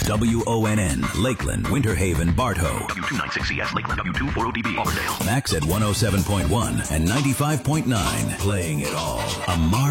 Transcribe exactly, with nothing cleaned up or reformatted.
W O N N, Lakeland, Winter Haven, Bartow. W two ninety-six C S, Lakeland, W two forty D B, Auburndale. Max at one oh seven point one and ninety-five point nine. Playing it all. Amar